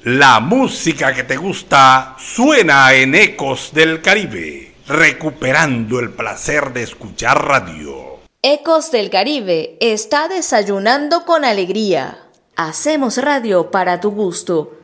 La música que te gusta suena en Ecos del Caribe, recuperando el placer de escuchar radio. Ecos del Caribe está desayunando con alegría. Hacemos radio para tu gusto.